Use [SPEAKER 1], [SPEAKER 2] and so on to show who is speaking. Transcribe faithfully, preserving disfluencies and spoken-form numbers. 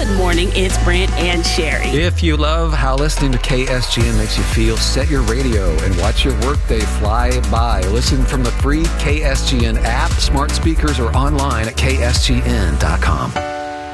[SPEAKER 1] Good morning. It's Brent and Sherry.
[SPEAKER 2] If you love how listening to K S G N makes you feel, set your radio and watch your workday fly by. Listen from the free K S G N app, smart speakers, or online at K S G N dot com.